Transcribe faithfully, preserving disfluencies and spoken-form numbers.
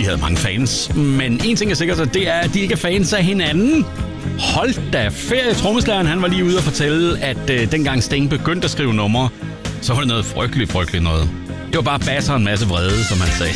havde mange fans. Men en ting er sikkert, at det er, at de ikke er fans af hinanden. Hold da ferie. Trommeslageren, han var lige ude og fortælle, at øh, dengang Sting begyndte at skrive numre, så var det noget frygteligt, frygteligt noget. Det var bare basser en masse vrede, som han sagde.